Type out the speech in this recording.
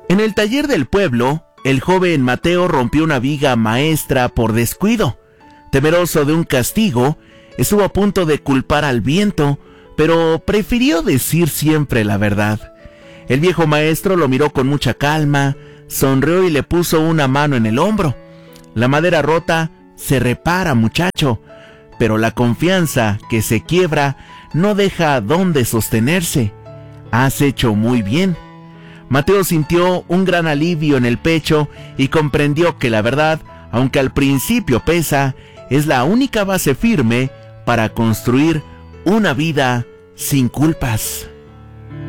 En el taller del pueblo, el joven Mateo rompió una viga maestra por descuido. Temeroso de un castigo, estuvo a punto de culpar al viento, pero prefirió decir siempre la verdad. El viejo maestro lo miró con mucha calma, sonrió y le puso una mano en el hombro. La madera rota se repara, muchacho, pero la confianza que se quiebra no deja dónde sostenerse. Has hecho muy bien. Mateo sintió un gran alivio en el pecho y comprendió que la verdad, aunque al principio pesa, es la única base firme para construir una vida sin culpas.